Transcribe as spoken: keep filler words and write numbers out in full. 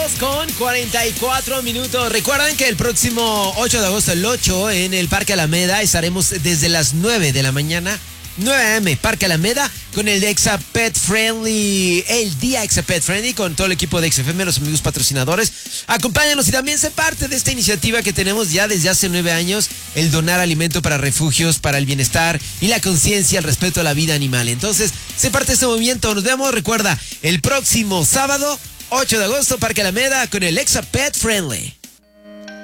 con cuarenta y cuatro minutos. Recuerden que el próximo ocho de agosto, el ocho, en el Parque Alameda, estaremos desde las nueve de la mañana, nueve a eme, Parque Alameda, con el Exa Pet Friendly, el día Exa Pet Friendly, con todo el equipo de Exa F M, los amigos patrocinadores. Acompáñanos y también sé parte de esta iniciativa que tenemos ya desde hace nueve años, el donar alimento para refugios, para el bienestar y la conciencia al respeto a la vida animal. Entonces, sé parte de este movimiento. Nos vemos, recuerda, el próximo sábado, ocho de agosto, Parque Alameda, con el Exa Pet Friendly.